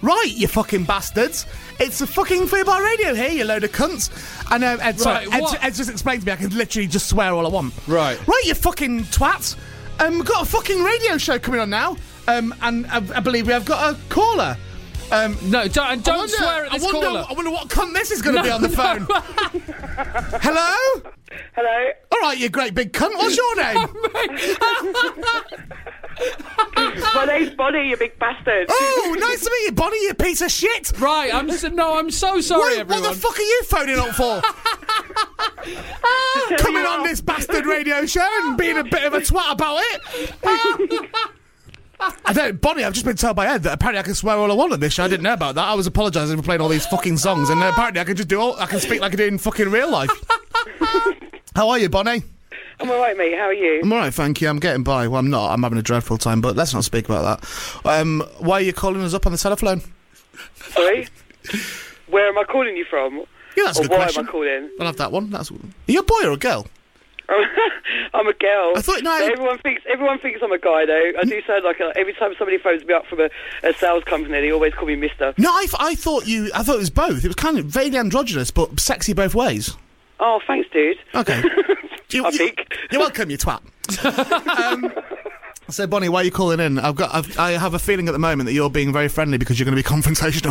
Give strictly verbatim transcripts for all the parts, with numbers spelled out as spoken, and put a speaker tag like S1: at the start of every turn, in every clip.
S1: Right, you fucking bastards. It's a fucking Fubar Radio here, you load of cunts. I know, Ed, sorry,
S2: Right,
S1: Ed,
S2: what?
S1: Ed just explained to me I can literally just swear all I want.
S2: Right.
S1: Right, you fucking twats. Um, we've got a fucking radio show coming on now. Um, and I, I believe we have got a caller. Um,
S2: No, don't, and
S1: I
S2: don't
S1: wonder,
S2: swear at this
S1: I wonder,
S2: caller.
S1: I wonder what cunt this is going to
S2: No,
S1: be on the
S2: no.
S1: phone. Hello?
S3: Hello?
S1: All right, you great big cunt. What's your name?
S3: My name's Bonnie, you big bastard.
S1: Oh, nice to meet you, Bonnie, you piece of shit.
S2: Right, I'm so, no, I'm so sorry,
S1: What, what
S2: everyone.
S1: the fuck are you phoning up for? Coming on this bastard radio show and being a bit of a twat about it. I don't, Bonnie, I've just been told by Ed that apparently I can swear all I want on this show. I didn't know about that. I was apologising for playing all these fucking songs, and uh, apparently I can just do all, I can speak like I do in fucking real life. How are you, Bonnie?
S3: I'm alright, mate, how are you?
S1: I'm alright, thank you. I'm getting by. Well, I'm not. I'm having a dreadful time, but let's not speak about that. Um, why are you calling us up on the telephone?
S3: Sorry? Where am I calling you from?
S1: Yeah, that's a
S3: or
S1: good
S3: why
S1: question.
S3: am I calling?
S1: I'll have that one. That's. Are you a boy or a girl?
S3: I'm a girl.
S1: I thought- no, I-
S3: But everyone thinks everyone thinks I'm a guy, though. I do sound like a, every time somebody phones me up from a, a sales company, they always call me Mister.
S1: No, I, I thought you. I thought it was both. It was kind of vaguely androgynous, but sexy both ways.
S3: Oh, thanks, dude.
S1: Okay. You-
S3: I
S1: you-
S3: think.
S1: You're welcome, you twat. um, so, Bonnie, why are you calling in? I've got. I've, I have a feeling at the moment that you're being very friendly because you're going to be confrontational.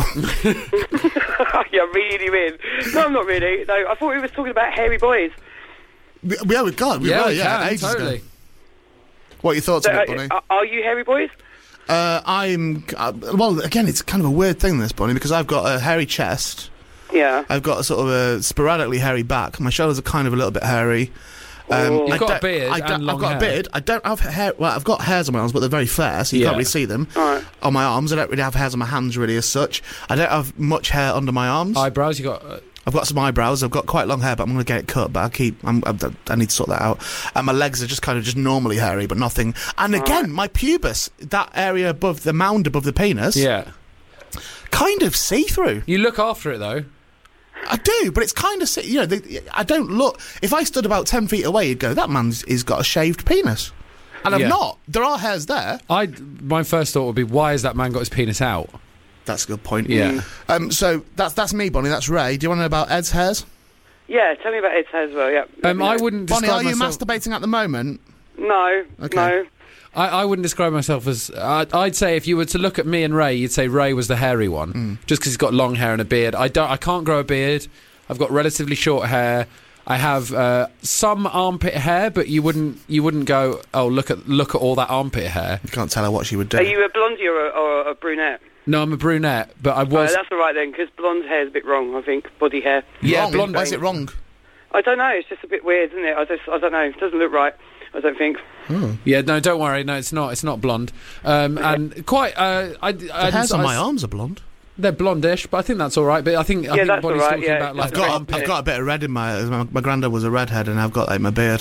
S3: You're really mean. No, I'm not really. No, I thought we were talking about hairy boys.
S1: we, yeah, we God, we
S2: yeah,
S1: were.
S2: we
S1: Yeah,
S2: can,
S1: ages
S2: totally.
S1: ago. What are your thoughts
S3: So,
S1: on it,
S3: uh,
S1: Bonnie?
S3: are, are you hairy boys?
S1: Uh, I'm. Uh, well, again, it's kind of a weird thing, this, Bonnie, because I've got a hairy chest.
S3: Yeah.
S1: I've got a sort of a sporadically hairy back. My shoulders are kind of a little bit hairy. Um,
S3: Oh.
S2: You've
S1: I
S2: got a
S1: don't-
S2: beard
S1: I don't-
S2: and long
S1: I've got
S2: hair.
S1: a beard. I don't have hair. Well, I've got hairs on my arms, but they're very fair, so you
S2: Yeah.
S1: can't really see them.
S3: Alright.
S1: On my arms, I don't really have hairs on my hands, really, as such. I don't have much hair under my arms.
S2: Eyebrows, you got... Uh,
S1: I've got some eyebrows. I've got quite long hair, but I'm going to get it cut. But I keep. I'm, I'm, I need to sort that out. And my legs are just kind of just normally hairy, but nothing. And again, my pubis, that area above the mound above the penis,
S2: yeah.
S1: kind of see through.
S2: You look after it, though.
S1: I do, but it's kind of, you know, they, I don't look. If I stood about ten feet away, you'd go, that man's he's got a shaved penis, and I've
S2: Yeah.
S1: not. There are hairs there.
S2: I my first thought would be, why has that man got his penis out?
S1: That's a good point.
S2: Yeah.
S1: Um. So that's that's me, Bonnie. That's Ray. Do you want to know about Ed's hairs?
S3: Yeah, tell me about Ed's hair as well, yeah. Let
S2: Um,
S3: me
S2: I
S3: know.
S2: wouldn't
S1: Bonnie,
S2: describe
S1: are you
S2: myself...
S1: masturbating at the moment?
S3: No,
S1: Okay.
S3: no.
S2: I, I wouldn't describe myself as... I'd, I'd say if you were to look at me and Ray, you'd say Ray was the hairy one,
S1: Mm.
S2: just because he's got long hair and a beard. I don't. I can't grow a beard. I've got relatively short hair. I have uh, some armpit hair, but you wouldn't you wouldn't go, oh, look at look at all that armpit hair.
S1: You can't tell her what she would do.
S3: Are you a blondie or a, or a brunette?
S2: No, I'm a brunette, but I
S3: Oh,
S2: was...
S3: that's all right then, because blonde hair is a bit wrong, I think. Body hair.
S2: yeah,
S1: wrong?
S2: blonde.
S1: Why is it wrong?
S3: I don't know, it's just a bit weird, isn't it? I just, I don't know, it doesn't look right, I don't think.
S2: Yeah, no, don't worry. No, it's not. It's not blonde. Um, and quite... Uh, I,
S1: The hairs on my arms are blonde.
S2: They're blondish, but I think that's all right. But I think I
S3: Yeah,
S2: think
S3: that's
S2: Bonnie's
S3: all right,
S2: talking
S3: yeah.
S2: about like
S1: I've
S2: the
S1: got
S2: armpit.
S1: I've got a bit of red in my my, my granddad was a redhead, and I've got like my beard.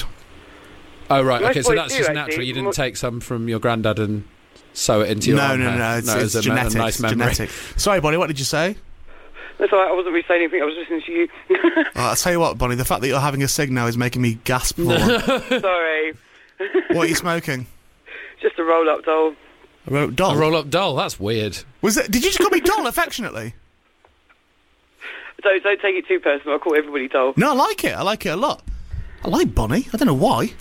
S2: Oh right,
S3: Most
S2: okay, so
S3: boys
S2: that's
S3: do,
S2: just
S3: actually.
S2: natural. You didn't
S3: Mo-
S2: take some from your granddad and sew it into your
S1: No,
S2: arm
S1: no,
S2: hair?
S1: no, it's,
S2: no,
S1: it's
S2: as a, me- a
S1: genetic.
S2: nice
S1: it's
S2: memory.
S1: genetic. Sorry, Bonnie, what did you say?
S3: That's all right, I wasn't really saying anything, I was listening to you.
S1: Oh, I'll tell you what, Bonnie, the fact that you're having a cig now is making me gasp for one.
S3: Sorry.
S1: What are you smoking?
S3: Just a roll-up doll.
S1: I wrote doll.
S2: A roll-up doll. That's weird.
S1: Was it? Did you just call me doll affectionately?
S3: Don't, don't take it too personal, I call everybody doll.
S1: No, I like it. I like it a lot. I like Bonnie. I don't know why.